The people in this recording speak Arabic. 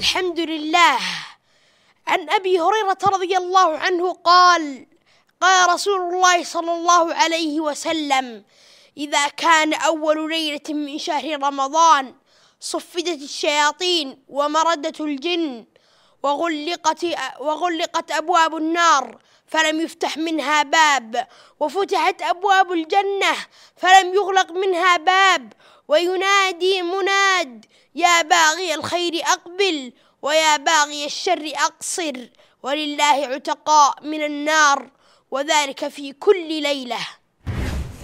الحمد لله. عن أبي هريرة رضي الله عنه قال: قال رسول الله صلى الله عليه وسلم: إذا كان أول ليلة من شهر رمضان صفدت الشياطين ومردت الجن وغلقت أبواب النار فلم يفتح منها باب، وفتحت أبواب الجنة فلم يغلق منها باب، وينادي مناد: يا باغي الخير أقبل ويا باغي الشر أقصر، ولله عتقاء من النار، وذلك في كل ليلة.